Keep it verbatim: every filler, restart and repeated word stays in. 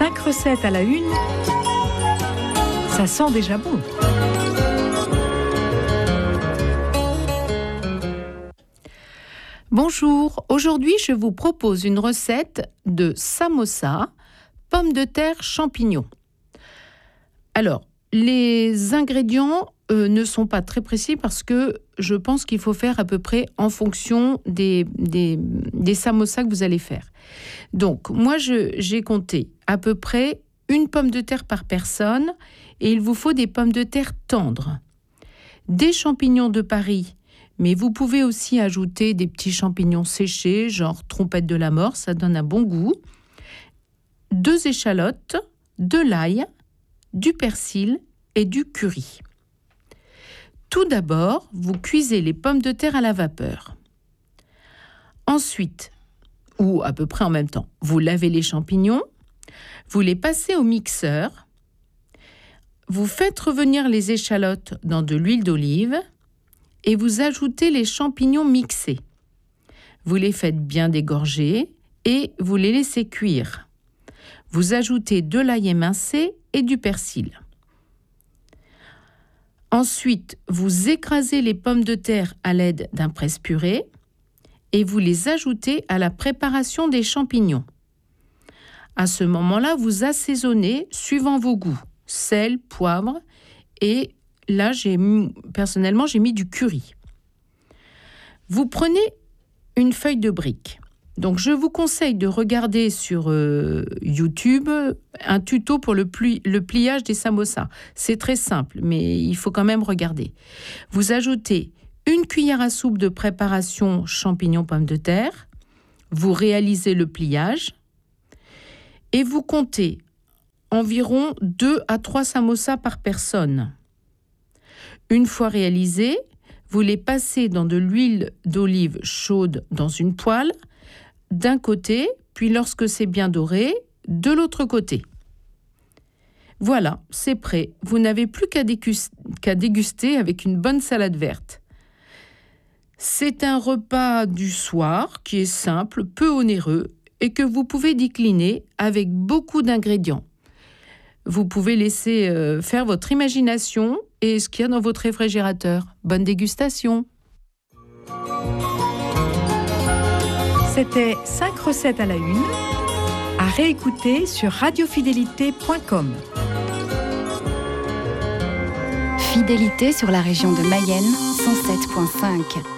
cinq recettes à la une, ça sent déjà bon. Bonjour, aujourd'hui je vous propose une recette de samosa, pommes de terre, champignons. Alors, les ingrédients euh, ne sont pas très précis parce que je pense qu'il faut faire à peu près en fonction des, des, des samosas que vous allez faire. Donc, moi je, j'ai compté à peu près une pomme de terre par personne et il vous faut des pommes de terre tendres, des champignons de Paris. Mais vous pouvez aussi ajouter des petits champignons séchés, genre trompette de la mort, ça donne un bon goût. Deux échalotes, de l'ail, du persil et du curry. Tout d'abord, vous cuisez les pommes de terre à la vapeur. Ensuite, ou à peu près en même temps, vous lavez les champignons, vous les passez au mixeur, vous faites revenir les échalotes dans de l'huile d'olive, et vous ajoutez les champignons mixés. Vous les faites bien dégorger et vous les laissez cuire. Vous ajoutez de l'ail émincé et du persil. Ensuite, vous écrasez les pommes de terre à l'aide d'un presse-purée et vous les ajoutez à la préparation des champignons. À ce moment-là, vous assaisonnez suivant vos goûts, sel, poivre et là, j'ai mis, personnellement, j'ai mis du curry. Vous prenez une feuille de brique. Donc, je vous conseille de regarder sur euh, YouTube un tuto pour le, pli, le pliage des samosas. C'est très simple, mais il faut quand même regarder. Vous ajoutez une cuillère à soupe de préparation champignons pommes de terre. Vous réalisez le pliage et vous comptez environ deux à trois samosas par personne. Une fois réalisés, vous les passez dans de l'huile d'olive chaude dans une poêle, d'un côté, puis lorsque c'est bien doré, de l'autre côté. Voilà, c'est prêt. Vous n'avez plus qu'à déguster, qu'à déguster avec une bonne salade verte. C'est un repas du soir qui est simple, peu onéreux et que vous pouvez décliner avec beaucoup d'ingrédients. Vous pouvez laisser euh, faire votre imagination et ce qu'il y a dans votre réfrigérateur. Bonne dégustation. C'était cinq recettes à la une, à réécouter sur radiofidélité point com. Fidélité sur la région de Mayenne, cent sept virgule cinq.